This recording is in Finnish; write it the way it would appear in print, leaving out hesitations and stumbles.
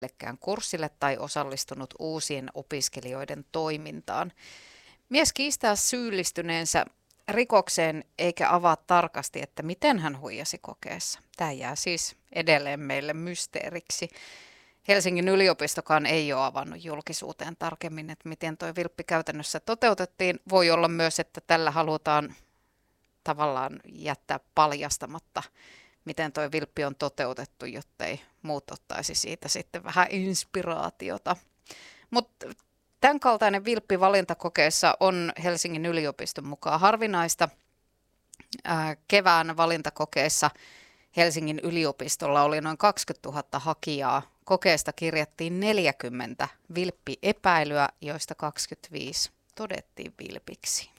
millekään kurssille tai osallistunut uusien opiskelijoiden toimintaan. Mies kiistää syyllistyneensä rikokseen eikä avaa tarkasti, että miten hän huijasi kokeessa. Tämä jää siis edelleen meille mysteeriksi. Helsingin yliopistokaan ei ole avannut julkisuuteen tarkemmin, että miten tuo vilppi käytännössä toteutettiin. Voi olla myös, että tällä halutaan tavallaan jättää paljastamatta, miten tuo vilppi on toteutettu, jottei muut ottaisi siitä sitten vähän inspiraatiota. Mutta tämän kaltainen vilppi valintakokeessa on Helsingin yliopiston mukaan harvinaista. Kevään valintakokeessa Helsingin yliopistolla oli noin 20 000 hakijaa. Kokeesta kirjattiin 40 vilppiepäilyä, joista 25 todettiin vilpiksi.